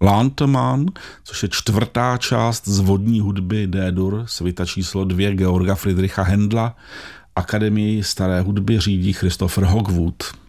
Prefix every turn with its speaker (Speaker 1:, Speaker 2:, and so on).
Speaker 1: Lantemann, což je 4. část z vodní hudby D-dur, svita číslo 2 Georga Friedricha Händla. Akademii staré hudby řídí Christopher Hogwood.